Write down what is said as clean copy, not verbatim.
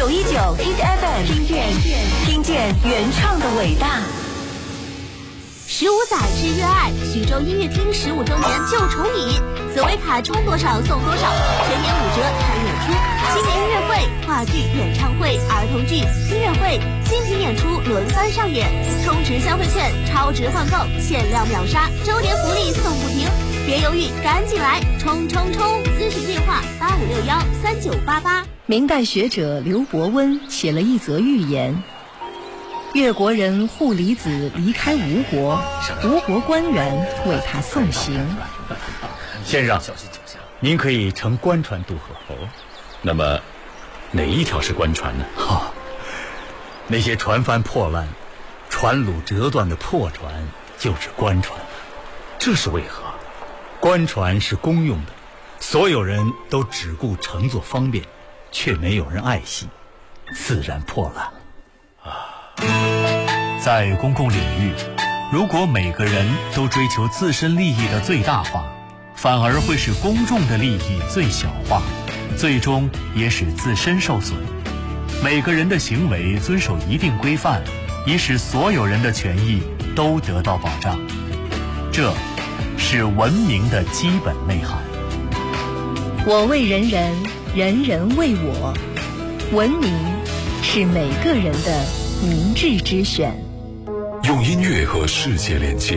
Hit FM， 听见原创的伟大。 15载之热爱，徐州音乐厅15周年就宠你，所谓卡充多少送多少，全年5折看演出，青年音乐会、话剧、演唱会、儿童剧、音乐会、精品演出轮番上演，充值消费券超值换购，限量秒杀，周年福利送不停，别犹豫，赶紧来冲！咨询电话85613988。 明代学者刘伯温写了一则寓言。越国人护离子离开吴国，吴国官员为他送行。 先生，您可以乘官船渡河。 那么哪一条是官船呢？ 那些船帆破烂、船橹折断的破船就是官船。 这是为何？ 官船是公用的，所有人都只顾乘坐方便，却没有人爱惜，自然破烂。 在公共领域，如果每个人都追求自身利益的最大化，反而会使公众的利益最小化，最终也使自身受损。每个人的行为遵守一定规范，以使所有人的权益都得到保障。这是文明的基本内涵。 我为人人，人人为我。文明是每个人的明智之选。 用音乐和世界连接，